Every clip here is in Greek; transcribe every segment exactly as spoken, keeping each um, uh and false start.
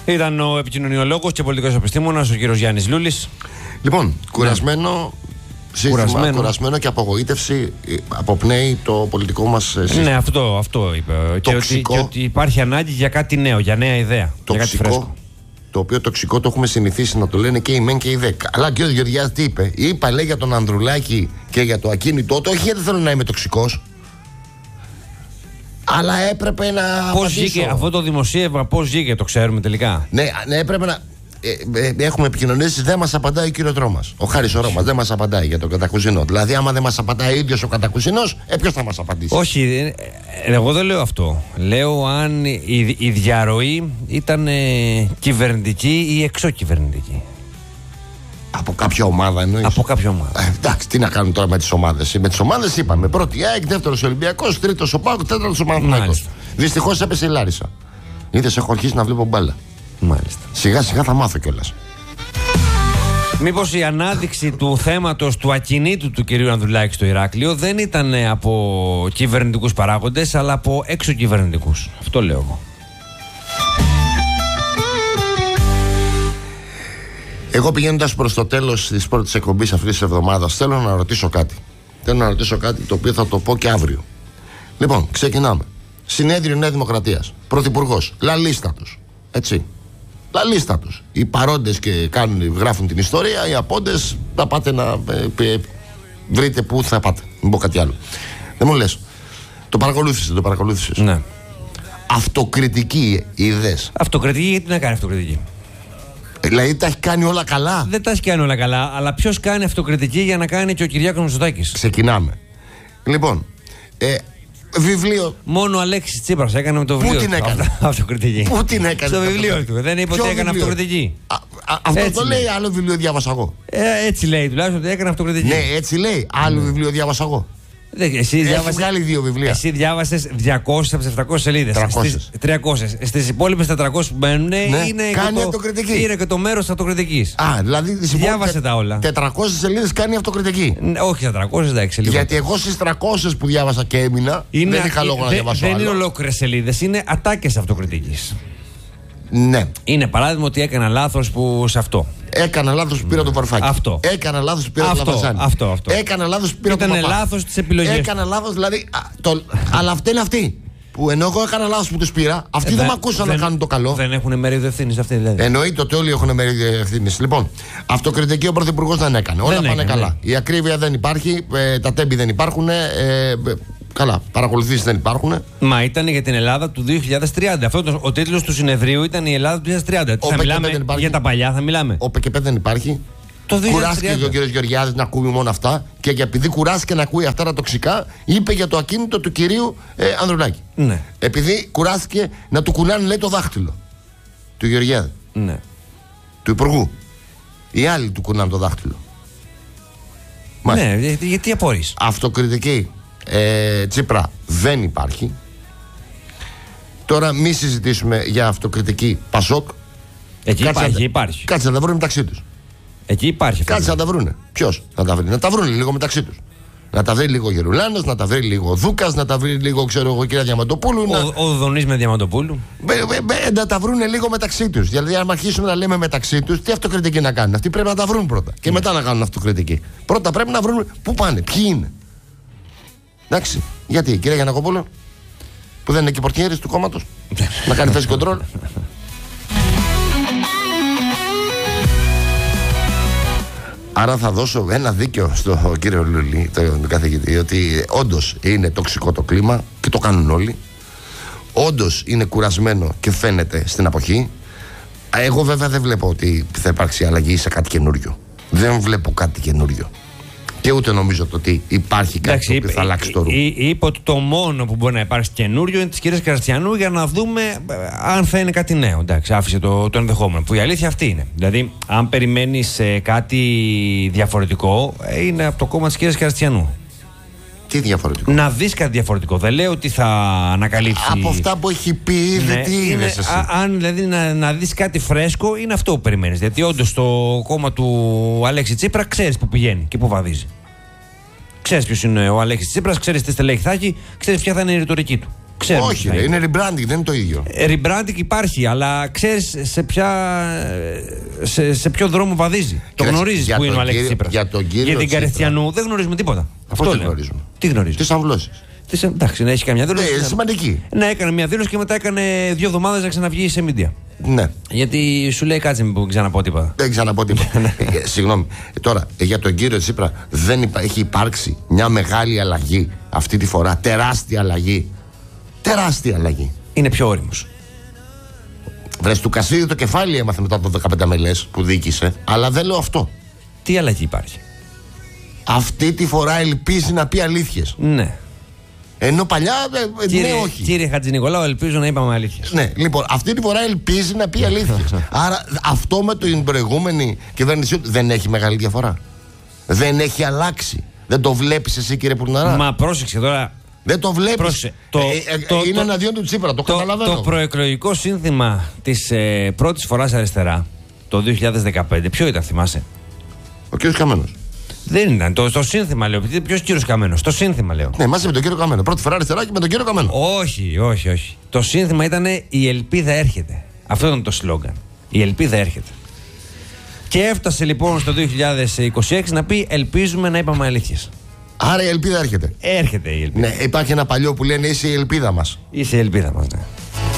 Ήταν ο επικοινωνιολόγος και πολιτικός επιστήμονας ο κύριος Γιάννης Λούλης. Λοιπόν, κουρασμένο. Ναι. Σύστημα, κουρασμένο. κουρασμένο και απογοήτευση αποπνέει το πολιτικό μας σύστημα. Ναι, αυτό, αυτό είπε. Και ότι, και ότι υπάρχει ανάγκη για κάτι νέο, για νέα ιδέα. Τοξικό, για κάτι φρέσκο. Το οποίο τοξικό το έχουμε συνηθίσει να το λένε και οι μεν και οι δε. Αλλά και ο Γεωργιάς τι είπε? Είπα, λέει, για τον Ανδρουλάκη και για το ακίνητό του, όχι γιατί θέλω να είμαι τοξικός, αλλά έπρεπε να. Πώς βγήκε αυτό το δημοσίευμα, πώς βγήκε, το ξέρουμε τελικά? Ναι, ναι, έπρεπε να. Ε, ε, έχουμε επικοινωνήσει, δεν μας απαντάει ο κύριος Ρώμας. Ο Χάρης ο Ρώμας δεν μας απαντάει για τον Κατακουζινό. Δηλαδή, άμα δεν μας απαντάει ο ίδιος ο Κατακουζινός, ε, ποιος θα μας απαντήσει? Όχι, εγώ δεν λέω αυτό. Λέω αν η, η διαρροή ήταν ε, κυβερνητική ή εξωκυβερνητική. Από κάποια ομάδα εννοείς? Από κάποια ομάδα. Ε, εντάξει, τι να κάνουμε τώρα με τις ομάδες? Με τις ομάδες είπαμε: πρώτη ΑΕΚ, δεύτερος Ολυμπιακός, τρίτος ο ΠΑΟΚ, τέταρτος ο Παναθηναϊκός. Δυστυχώς έπεσε η Λάρισα. Είδες, έχω αρχίσει να βλέπω μπάλα. Μάλιστα. Σιγά σιγά θα μάθω κιόλας. Μήπως η ανάδειξη του θέματος του ακινήτου του κυρίου Ανδρουλάκη στο Ηράκλειο δεν ήταν από κυβερνητικούς παράγοντες, αλλά από εξωκυβερνητικούς? Αυτό λέω εγώ. Εγώ πηγαίνοντας προς το τέλος της πρώτης εκπομπής αυτής της εβδομάδας, θέλω να ρωτήσω κάτι. Θέλω να ρωτήσω κάτι το οποίο θα το πω και αύριο. Λοιπόν, ξεκινάμε. Συνέδριο Νέα Δημοκρατίας. Πρωθυπουργός. Λαλίστα τους. Έτσι. Λαλίστα τους. Οι παρόντες και κάνουν, γράφουν την ιστορία, οι απόντες θα πάτε να ε, ε, βρείτε πού θα πάτε. Μην πω κάτι άλλο. Δεν μου λες. Το παρακολούθησες, το παρακολούθησες. Ναι. Αυτοκριτική είδες? Αυτοκριτική, γιατί να κάνει αυτοκριτική? Δηλαδή τα έχει κάνει όλα καλά? Δεν τα έχει κάνει όλα καλά, αλλά ποιος κάνει αυτοκριτική για να κάνει και ο Κυριάκος Μητσοτάκης? Ξεκινάμε. Λοιπόν, ε, βιβλίο. Μόνο ο Αλέξης Τσίπρας έκανε με το βιβλίο. Πού την έκανε? Αυτοκριτική. Πού την έκανε? Στο βιβλίο του. Δεν είπε ότι έκανε βιβλίο? αυτοκριτική. Α, α, αυτό έτσι το λέει, λέει. Άλλο βιβλίο διάβασα εγώ. Ε, έτσι λέει τουλάχιστον ότι έκανε αυτοκριτική. Ναι, έτσι λέει. Άλλο mm. βιβλίο διάβασα εγώ. Δεν, εσύ Έχει διάβασες, βγάλει δύο βιβλία. Εσύ διάβασες διακόσιες από τις επτακόσιες σελίδες. τριακόσιες. τριακόσιες. Στις υπόλοιπες τετρακόσιες που μένουν, ναι, είναι, κάνει και αυτοκριτική. Είναι και το μέρος της αυτοκριτικής. Α, δηλαδή διάβασε τα όλα. τετρακόσιες σελίδες κάνει αυτοκριτική. Ναι, όχι τετρακόσιες, εντάξει. Λίγο. Γιατί εγώ στις τριακόσιες που διάβασα και έμεινα, είναι, δεν είχα λόγο να διαβάσω. Δεν άλλο. είναι ολόκληρες σελίδες, είναι ατάκες αυτοκριτικής. Ναι. Είναι παράδειγμα ότι έκανα λάθος που σε αυτό. Έκανα λάθος που πήρα το Βαρουφάκη. Αυτό. Έκανα λάθος που πήρα αυτό, το Λαβαζάνη. Αυτό, αυτό. Έκανα λάθος που πήρα Ήταν το Παπά. Ήταν λάθος τις επιλογές. Έκανα λάθος, δηλαδή. Α, το, αλλά αυτή είναι αυτή. Που ενώ εγώ έκανα λάθος που τους πήρα, αυτοί ε, δεν με ακούσαν να κάνουν το καλό. Δεν έχουν μερίδιο ευθύνης αυτοί δηλαδή. Εννοείται ότι όλοι έχουν μερίδιο ευθύνης. Λοιπόν, αυτοκριτική ο Πρωθυπουργός δεν έκανε. Όλα δεν πάνε έκανε, καλά. Ναι. Η ακρίβεια δεν υπάρχει, ε, τα τέμπη δεν υπάρχουν. Ε, ε, καλά, παρακολουθήσεις δεν υπάρχουν. Μα ήταν για την Ελλάδα του δύο χιλιάδες τριάντα. Αυτό το, ο τίτλος του συνεδρίου ήταν η Ελλάδα του δύο χιλιάδες τριάντα. Θα μιλάμε για τα παλιά, θα μιλάμε. Ο ΠΚΠ δεν υπάρχει. Κουράστηκε και ο κύριος Γεωργιάδης να ακούει μόνο αυτά, και επειδή κουράστηκε να ακούει αυτά τα τοξικά, είπε για το ακίνητο του κυρίου ε, Ανδρουλάκη. Ναι. Επειδή κουράστηκε να του κουνάνε, λέει, το δάχτυλο του Γεωργιάδη. Ναι. Του υπουργού. Οι άλλοι του κουνάνε το δάχτυλο. Ναι, γιατί, γιατί απορείς? Αυτοκριτική ε, Τσίπρα δεν υπάρχει. Τώρα μη συζητήσουμε για αυτοκριτική Πασόκ. Εκεί κάτσε υπάρχει, να, υπάρχει. Κάτσε να τα βρουν μεταξύ τους. Εκεί υπάρχει. Κάτσε να τα βρούνε. Ποιος θα τα βρει? Να τα βρούνε λίγο μεταξύ τους. Να τα βρει λίγο ο Γερουλάνος, να τα βρει λίγο ο Δούκας, να τα βρει λίγο, ξέρω εγώ, κυρία Διαμαντοπούλου. Ο, να... ο Δονής με Διαμαντοπούλου. Μπε, μπε, μπε, να τα βρούνε λίγο μεταξύ τους. Δηλαδή, αν αρχίσουμε να λέμε μεταξύ τους, τι αυτοκριτική να κάνουν? Αυτοί πρέπει να τα βρουν πρώτα. Και mm. μετά να κάνουν αυτοκριτική. Πρώτα πρέπει να βρουν πού πάνε, ποιοι είναι. Εντάξει. Γιατί, κυρία Γιαννακοπούλου, που δεν είναι και πορτιέρης του κόμματος, να κάνει θέση κοντρόλ. Άρα θα δώσω ένα δίκαιο στον κύριο Λούλη, τον καθηγητή, ότι όντως είναι τοξικό το κλίμα και το κάνουν όλοι. Όντως είναι κουρασμένο και φαίνεται στην αποχή. Εγώ βέβαια δεν βλέπω ότι θα υπάρξει αλλαγή σε κάτι καινούριο. Δεν βλέπω κάτι καινούριο. Και ούτε νομίζω ότι υπάρχει κάτι Εντάξει, που θα αλλάξει το ρου. Είπε ότι το μόνο που μπορεί να υπάρξει καινούριο είναι της κυρίας Καρστιανού, για να δούμε αν θα είναι κάτι νέο. Εντάξει, άφησε το, το ενδεχόμενο. Που η αλήθεια αυτή είναι. Δηλαδή, αν περιμένεις ε, κάτι διαφορετικό, ε, είναι από το κόμμα της κυρίας Καρστιανού. Τι διαφορετικό? Να δεις κάτι διαφορετικό. Δεν λέω ότι θα ανακαλύψει. Από αυτά που έχει πει, ναι, δεν τι είναι, είναι εσύ. Α, αν δηλαδή να, να δεις κάτι φρέσκο, είναι αυτό που περιμένεις. Γιατί όντως το κόμμα του Αλέξη Τσίπρα ξέρεις που πηγαίνει και που βαδίζει. Ξέρεις ποιος είναι ο Αλέξης Τσίπρας, ξέρεις τι στελέχη θα έχει, ξέρεις ποια θα είναι η ρητορική του. Ξέρουμε. Όχι, ρε, είναι rebranding, δεν είναι το ίδιο. Ε, rebranding υπάρχει, αλλά ξέρεις σε, ποια, σε, σε ποιο δρόμο βαδίζει. Το γνωρίζεις που είναι ο Αλέξης Τσίπρας. Για τον κύριο Για την Καριστιανού δεν γνωρίζουμε τίποτα. Αυτό τι γνωρίζουμε. Τι γνωρίζουμε. Τις αμβλώσεις. Τις, εντάξει, να έχει καμιά δήλωση. Ναι, σημαντική. Ναι, έκανε μια δήλωση και μετά έκανε δύο εβδομάδες να ξαναβγεί σε media. Ναι. Γιατί σου λέει κάτσε μην ξαναπώ τίποτα. Δεν ξαναπώ τίποτα. ε, συγγνώμη. Ε, τώρα, ε, για τον κύριο Τσίπρα δεν υπά, έχει υπάρξει μια μεγάλη αλλαγή αυτή τη φορά. Τεράστια αλλαγή. Τεράστια αλλαγή. Είναι πιο όριμος. Βρες του Κασίδη το κεφάλι έμαθε μετά από δεκαπέντε μελές που διοίκησε. Αλλά δεν λέω αυτό. Τι αλλαγή υπάρχει. Αυτή τη φορά ελπίζει να πει αλήθειες. Ναι. Ενώ παλιά ε, Κύριε, ναι, όχι. Κύριε Χατζηνικολάου, ελπίζω να είπαμε αλήθειες. Ναι, λοιπόν, αυτή τη φορά ελπίζει να πει αλήθειες. Άρα αυτό με την προηγούμενη κυβέρνηση δεν έχει μεγάλη διαφορά. Δεν έχει αλλάξει. Δεν το βλέπεις εσύ, κύριε Πουρναρά. Μα πρόσεξε τώρα. Δεν το βλέπεις. Ε, το, ε, ε, το, είναι το, εναντίον του Τσίπρα, το, το καταλαβαίνω. Το προεκλογικό σύνθημα της ε, πρώτης φοράς αριστερά το δύο χιλιάδες δεκαπέντε, ποιο ήταν, θυμάσαι? Ο κύριος Καμένος. Δεν ήταν. Το, το σύνθημα λέω. Ποιος κύριος Καμένος? Το σύνθημα λέω. Ναι, μαζί με τον κύριο Καμένο. Πρώτη φορά αριστερά και με τον κύριο Καμένο. Όχι, όχι, όχι. Το σύνθημα ήταν η ελπίδα έρχεται. Αυτό ήταν το σλόγγαν. Η ελπίδα έρχεται. Και έφτασε λοιπόν στο δύο χιλιάδες είκοσι έξι να πει ελπίζουμε να είπαμε αλήθειες. Άρα η ελπίδα έρχεται. Έρχεται η ελπίδα. Ναι, υπάρχει ένα παλιό που λένε είσαι η ελπίδα μας. Είσαι η ελπίδα μας, ναι.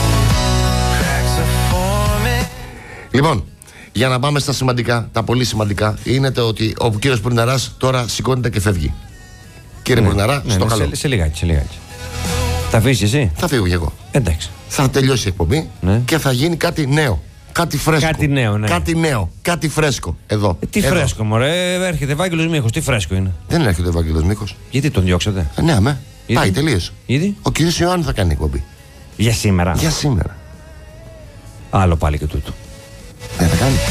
Λοιπόν, για να πάμε στα σημαντικά, τα πολύ σημαντικά, είναι το ότι ο κύριος Πουρναράς τώρα σηκώνεται και φεύγει. Κύριε ναι, Πουρναρά, ναι, στο ναι, καλό. Σε, σε λιγάκι, σε λιγάκι. Θα αφήσεις εσύ? Θα φύγω κι εγώ. Εντάξει. Θα τελειώσει η εκπομπή ναι. και θα γίνει κάτι νέο. Κάτι φρέσκο. Κάτι νέο, ναι. Κάτι νέο. Κάτι φρέσκο. Εδώ. Ε, τι εδώ. φρέσκο, μωρέ. Έρχεται Ευάγγελος Μίχος. Τι φρέσκο είναι? Δεν έρχεται ο Ευάγγελος Μίχος. Γιατί τον διώξατε? Ε, ναι, αμέ. Πάει, τελείωσε. Ήδη? Ο κύριος Ιωάννου θα κάνει εκπομπή. Για σήμερα. Για σήμερα. Άλλο πάλι και τούτο. Δεν θα κάνει.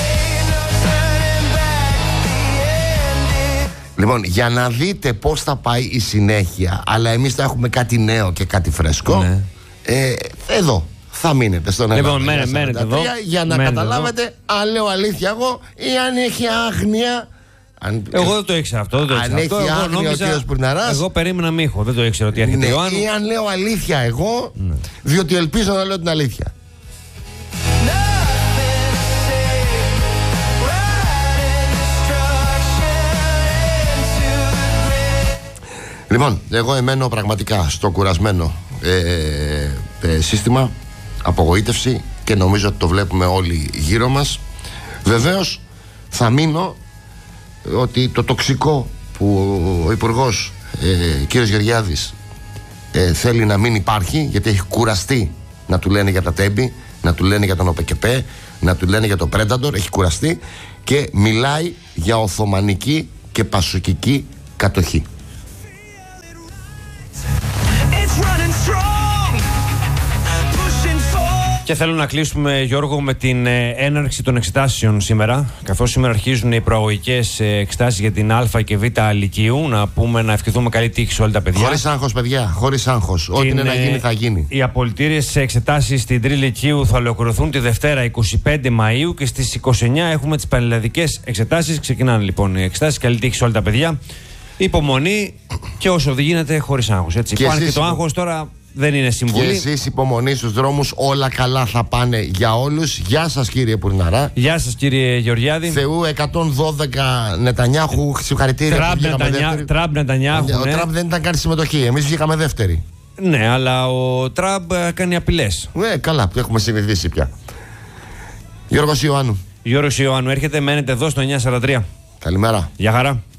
Λοιπόν, για να δείτε πώς θα πάει η συνέχεια, αλλά εμείς θα έχουμε κάτι νέο και κάτι φρέσκο. Ναι. Ε, εδώ θα μείνετε στον Ελλάδα. Λοιπόν, μένε, μένετε εδώ. Για να μένετε καταλάβετε εδώ. Αν λέω αλήθεια εγώ ή αν έχει άγνοια. Αν... Εγώ δεν το ήξερα αυτό. Δεν το ήξερα αν αυτό. έχει Εγώ άγνοια νόμιζα... ο κύριος Πουρναράς. Εγώ περίμενα Μίχο. Δεν το ήξερα ότι έρχεται ναι, Ιωάννου. Ή αν λέω αλήθεια εγώ, ναι. διότι ελπίζω να λέω την αλήθεια. Λοιπόν, εγώ εμένω πραγματικά στο κουρασμένο ε, ε, σύστημα, απογοήτευση και νομίζω ότι το βλέπουμε όλοι γύρω μας. Βεβαίως θα μείνω ότι το τοξικό που ο Υπουργός ε, κ. Γεωργιάδης ε, θέλει να μην υπάρχει, γιατί έχει κουραστεί να του λένε για τα τέμπη, να του λένε για τον ΟΠΕΚΕΠΕ, να του λένε για το Πρένταντορ, έχει κουραστεί και μιλάει για οθωμανική και πασοκική κατοχή. Και θέλω να κλείσουμε, Γιώργο, με την ε, έναρξη των εξετάσεων σήμερα. Καθώς σήμερα αρχίζουν οι προαγωγικές ε, εξετάσεις για την Α και Β Λυκείου. Να πούμε, να ευχηθούμε καλή τύχη σε όλα τα παιδιά. Χωρίς άγχος, παιδιά. Χωρίς άγχος. Ό,τι είναι να γίνει, θα γίνει. Οι απολυτήριες εξετάσεις στην Τρίτη Λυκείου θα ολοκληρωθούν τη Δευτέρα είκοσι πέντε Μαΐου και στις είκοσι εννιά έχουμε τις πανελλαδικές εξετάσεις. Ξεκινάνε λοιπόν οι εξετάσεις. Καλή τύχη σε όλα τα παιδιά. Υπομονή και όσο γίνεται χωρίς άγχος. Έτσι. Υπάρχει και το άγχος τώρα. Δεν είναι συμβουλή. Και εσείς υπομονή στους δρόμους, όλα καλά θα πάνε για όλους. Γεια σας, κύριε Πουρναρά. Γεια σας, κύριε Γεωργιάδη. Θεού εκατόν δώδεκα Νετανιάχου, συγχαρητήρια. Τραμπ Νετανιάχου. Ο ναι. Τραμπ δεν ήταν καν συμμετοχή. Εμείς βγήκαμε δεύτεροι. Ναι, αλλά ο Τραμπ κάνει απειλές. Ναι, καλά, που έχουμε συνηθίσει πια. Γιώργος Ιωάννου. Γιώργος Ιωάννου έρχεται, μένετε εδώ στο εννιακόσια σαράντα τρία. Καλημέρα. Γεια χαρά.